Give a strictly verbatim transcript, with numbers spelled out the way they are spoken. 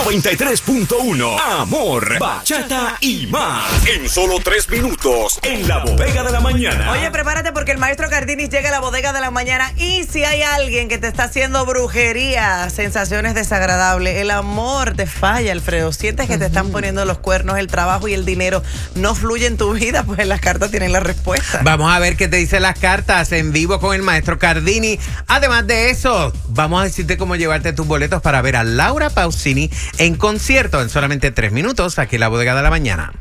noventa y tres punto uno. Amor, bachata y más. En solo tres minutos, en la bodega de la mañana. Oye, prepárate porque el maestro Cardinis llega a la bodega de la mañana. Y si hay alguien que te está haciendo brujería, sensaciones desagradables, el amor te falla, Alfredo. Sientes que te están poniendo los cuernos, el trabajo y el dinero no fluye en tu vida, pues las cartas tienen la respuesta. Vamos a ver qué te dicen las cartas en vivo con el maestro Cardini. Además de eso, vamos a decirte cómo llevarte tus boletos para ver a Laura Pausini en concierto en solamente tres minutos aquí en la bodega de la mañana.